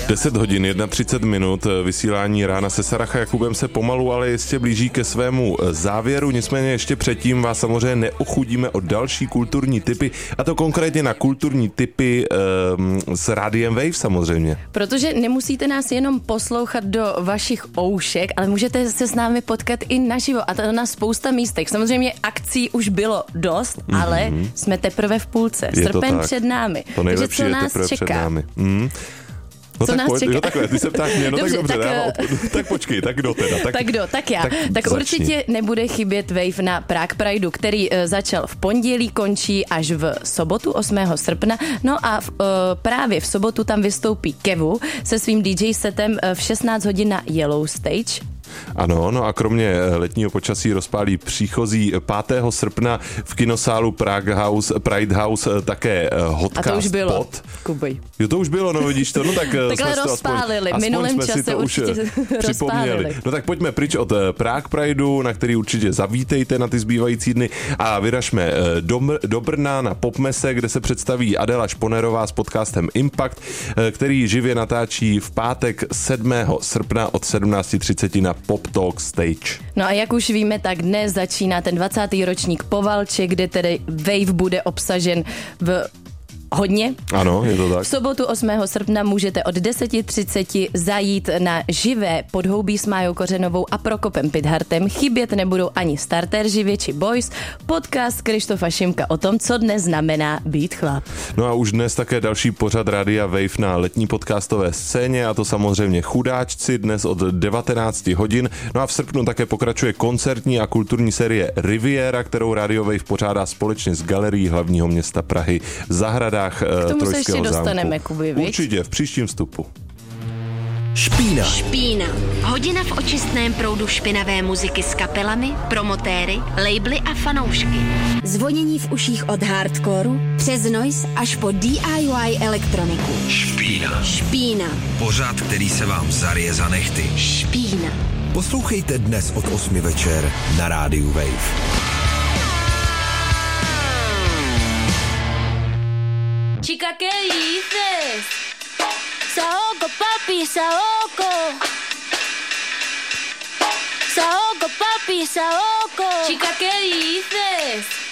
10 hodin, 31 minut, vysílání Rána se Saracha Jakubem se pomalu, ale jistě blíží ke svému závěru, nicméně ještě předtím vás samozřejmě neochudíme o další kulturní tipy, a to konkrétně na kulturní tipy s Rádiem Wave samozřejmě. Protože nemusíte nás jenom poslouchat do vašich oušek, ale můžete se s námi potkat i naživo, a to na spousta místech. Samozřejmě akcí už bylo dost, ale jsme teprve v půlce. Srpen před námi. To nejlepší je teprve před námi. No co tak nás čeká? Jo, takhle, ty se ptáš mě, no dobře, tak dobře, tak počkej, tak kdo teda? Tak já. Tak určitě nebude chybět Wave na Prague Prideu, který začal v pondělí, končí až v sobotu 8. srpna. No a právě v sobotu tam vystoupí Kevu se svým DJ setem v 16 hodin na Yellow Stage. Ano, no a kromě letního počasí rozpálí příchozí 5. srpna v kinosálu Pride House také Hotcast. A to už bylo, Pod. Kubej. Jo, to už bylo, no vidíš to, no tak takhle rozpálili, v minulém čase určitě rozpálili. No tak pojďme pryč od Prague Prideu, na který určitě zavítejte na ty zbývající dny, a vyražme do Brna na Popmese, kde se představí Adela Šponerová s podcastem Impact, který živě natáčí v pátek 7. srpna od 17:30 na Pop Talk Stage. No a jak už víme, tak dnes začíná ten 20. ročník Povalče, kde tedy Wave bude obsažen v hodně. Ano, je to tak. V sobotu 8. srpna můžete od 10:30 zajít na živé podhoubí s Májou Kořenovou a Prokopem Pidhartem. Chybět nebudou ani Starter živě či Boys, podcast Krištofa Šimka o tom, co dnes znamená být chlap. No a už dnes také další pořad Rádia Wave na letní podcastové scéně, a to samozřejmě Chudáčci dnes od 19 hodin. No a v srpnu také pokračuje koncertní a kulturní série Riviera, kterou Radio Wave pořádá společně s Galerií hlavního města Prahy v zahradách k tomu se ještě dostaneme, zámku. Kuby, viď? Určitě, v příštím vstupu. Špína. Hodina v očistném proudu špinavé muziky s kapelami, promotéry, labely a fanoušky. Zvonění v uších od hardcoreu přes noise až po DIY elektroniku. Špína. Pořad, který se vám zarije za nechty. Špína. Poslouchejte dnes od 8 večer na rádiu Wave. Chica, ¿qué dices? Saoco, papi, saoco. Saoco, papi, saoco. Chica, ¿qué dices?